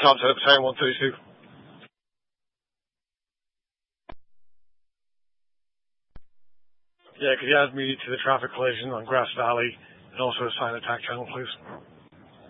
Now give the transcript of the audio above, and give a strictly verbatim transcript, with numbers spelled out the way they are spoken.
Tom set up Battalion one thirty-two. Yeah, could you add me to the traffic collision on Grass Valley and also assign attack channel, please?